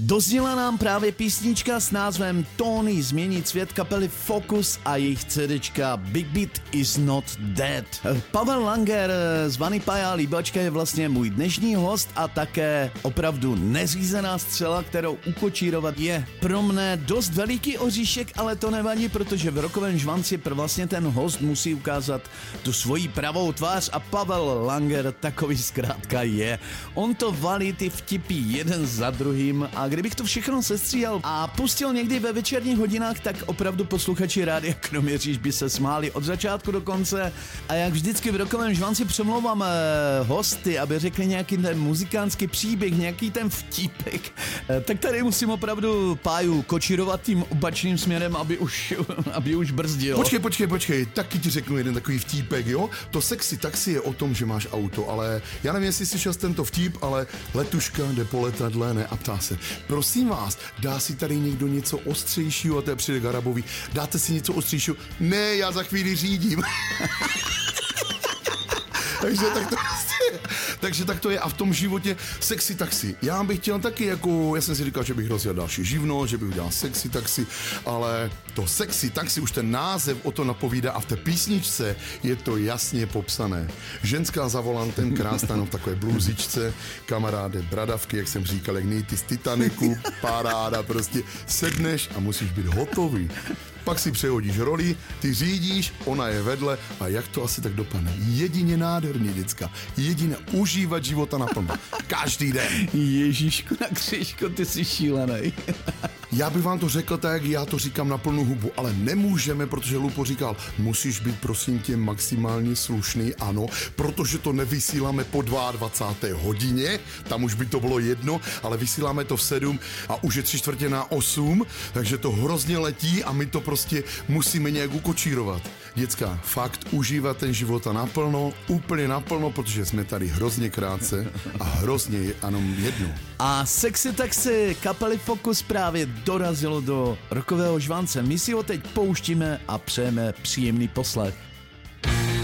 Dozněla nám právě písnička s názvem Tóny změnit svět kapely Focus a jejich CDčka Big Beat is not dead. Pavel Langer z Vanipaja Líbačka je vlastně můj dnešní host a také opravdu neřízená střela, kterou ukočírovat je pro mne dost veliký oříšek, ale to nevadí, protože v Rokovém žvanci vlastně ten host musí ukázat tu svoji pravou tvář a Pavel Langer takový zkrátka je. On to valí ty vtipy jeden za druhým a kdybych to všechno sestříhal a pustil někdy ve večerních hodinách, tak opravdu posluchači Rádia Kroměříž by se smáli od začátku do konce a jak vždycky v Rokovém žvanci přemlouvám hosty, aby řekli nějaký ten muzikánský příběh, nějaký ten vtípek, tak tady musím opravdu Páju kočírovat tím opačným směrem, aby už brzdil. Počkej, taky ti řeknu jeden takový vtípek, jo? To sexy taxi je o tom, že máš auto, ale já nevím, jestli slyšel tento vtip, ale letuška jde po letadle, ne, a ptá se, prosím vás, dá si tady někdo něco ostřejšího, a to je přijde Garabový, dáte si něco ostřejšího? Ne, já za chvíli řídím. Takže tak to je a v tom životě sexy taxi. Já bych chtěl taky já jsem si říkal, že bych rozjel další živno, že bych udělal sexy taxi, ale to sexy taxi, už ten název o to napovídá a v té písničce je to jasně popsané. Ženská za volantem, krásná v takové bluzičce, kamaráde, bradavky, jak jsem říkal, jak nejty z Titaniku, paráda, prostě sedneš a musíš být hotový. Pak si přehodíš roli, ty řídíš, ona je vedle a jak to asi tak dopadne? Jedině nádherně, děcka. Jedině užívat života naplno. Každý den. Ježíšku na křížku, ty jsi šílenej. Já bych vám to řekl tak, jak já to říkám na plnou hubu, ale nemůžeme, protože Lupo říkal, musíš být prosím tě maximálně slušný, ano, protože to nevysíláme po 22. hodině, tam už by to bylo jedno, ale vysíláme to v 7 a už je 7:45, takže to hrozně letí a my to prostě musíme nějak ukočírovat. Děcka, fakt užívat ten života naplno, úplně naplno, protože jsme tady hrozně krátce a hrozně jenom jedno. A sexy taxi kapely Focus právě dorazilo do Rokového žvance. My si ho teď pouštíme a přejeme příjemný poslech.